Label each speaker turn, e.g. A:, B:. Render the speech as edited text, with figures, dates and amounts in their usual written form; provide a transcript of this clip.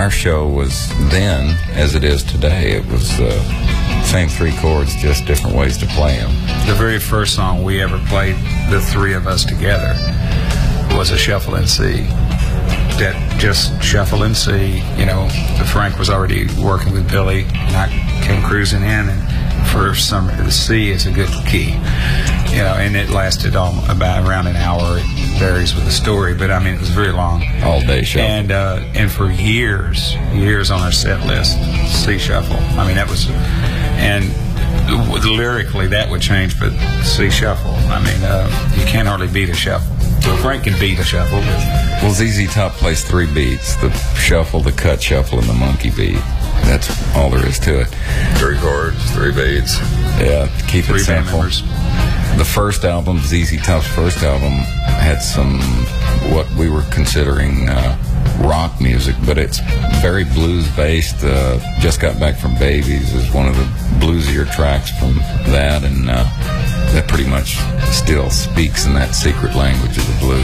A: our show was then, as it is today, it was same three chords, just different ways to play them.
B: The very first song we ever played, the three of us together, was a shuffle in C. That just shuffle in C. You know, Frank was already working with Billy, and I came cruising in, and for some, the C is a good key. You know, and it lasted about around an hour. It varies with the story, but I mean, it was very long.
A: All day shuffle.
B: And for years on our set list, C shuffle. I mean, that was, and lyrically that would change, but C shuffle. I mean, you can't hardly beat a shuffle. Well, Frank can beat a shuffle.
A: Well, ZZ Top plays three beats: the shuffle, the cut shuffle, and the monkey beat. That's all there is to it.
C: Three chords, three beats.
A: Yeah, keep it
B: Three band
A: simple.
B: members.
A: The first album, ZZ Top's first album, had some what we were considering rock music, but it's very blues-based. Just Got Back from Babies is one of the bluesier tracks from that, and that pretty much still speaks in that secret language of the blues.